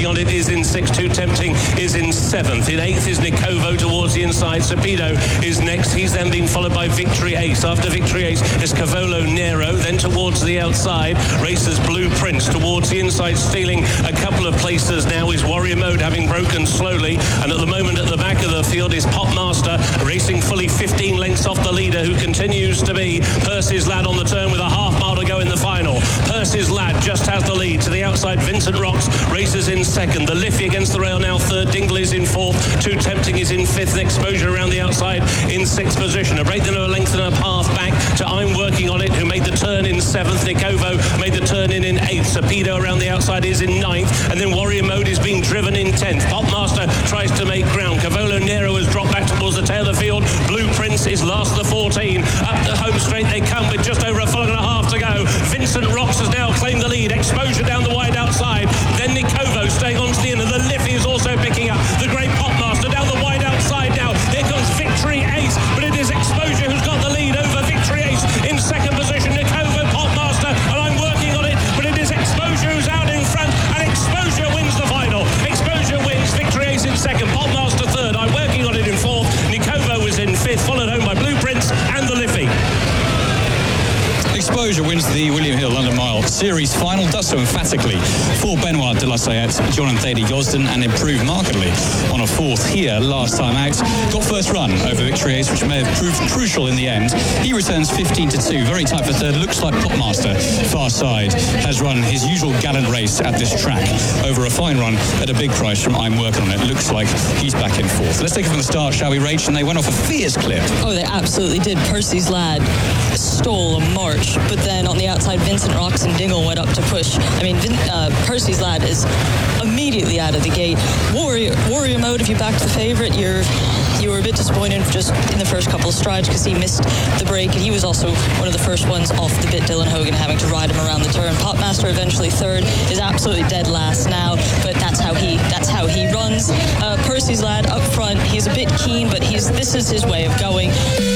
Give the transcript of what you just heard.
working on it, is in 6th. Too Tempting is in 7th. In 8th is Nikovo towards the inside. Serpido is next. He's then being followed by Victory Ace. After Victory Ace is Cavolo Nero. Then towards the outside, races Blue Prince towards the inside, stealing a couple of places now is Warrior Mode, having broken slowly. And at the moment at the back of the field is Popmaster, racing fully 15 lengths off the leader, who continues to be Percy's Lad on the turn with a half mile to go in the final. Percy's Lad just has the lead. To the outside, Vincent Rocks races in 2nd. The Liffey against the rail now 3rd. Dingle is in 4th. Too Tempting is in 5th. Exposure around the outside in 6th position. A breakdown of a length and a half back to I'm Working on It, who made the turn in 7th. Nikovo made the turn in 8th. Serpido around the outside is in 9th. And then Warrior Mode is being driven in 10th. Popmaster tries to make ground. Cavolo Nero has dropped back towards the tail of the field. Blue Prince is last of the 14. Up the home straight they come with just over a furlong and a half to go. Vincent Rocks has now claimed the lead. Exposure down the wide outside. Then Nikovo staying on to the end, and the Liffey is also picking up. The great Popmaster down the wide outside now. Here comes Victory Ace, but it is Exposure who's got the lead over Victory Ace in 2nd position. Nikovo, Popmaster, and I'm Working on It, but it is Exposure who's out in front, and Exposure wins the final. Exposure wins. Victory Ace in 2nd, Popmaster 3rd. I'm Working on It in 4th. Nikovo was in 5th, followed home by Blue Prince and the Liffey. Exposure wins the William Hill London Mile Series final, does so emphatically for Benoit de la Sayette, John Thady Gosden, and improved markedly on a 4th here last time out. Got first run over Victory Ace, which may have proved crucial in the end. He returns 15-2, very tight for 3rd. Looks like Popmaster, far side, has run his usual gallant race at this track over a fine run at a big price from I'm Working on It. Looks like he's back in 4th. Let's take it from the start, shall we, Rach? And they went off a fierce clip. Oh, they absolutely did. Percy's Lad stole a march, but then on the outside, Vincent Rocks and Dingle went up to push. I mean, Percy's Lad is immediately out of the gate. Warrior Mode, if you backed the favourite, you were a bit disappointed just in the first couple of strides because he missed the break, and he was also one of the first ones off the bit. Dylan Hogan having to ride him around the turn. Popmaster eventually 3rd, is absolutely dead last now, but that's how he runs. Percy's Lad up front, he's a bit keen, but this is his way of going.